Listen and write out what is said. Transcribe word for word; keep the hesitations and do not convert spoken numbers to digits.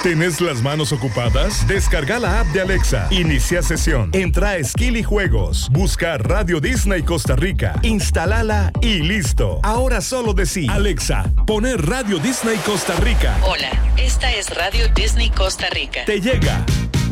¿Tenés las manos ocupadas? Descarga la app de Alexa. Inicia sesión. Entra a Skill y Juegos. Busca Radio Disney Costa Rica. Instálala y listo. Ahora solo decí, Alexa, poner Radio Disney Costa Rica. Hola, esta es Radio Disney Costa Rica. Te llega.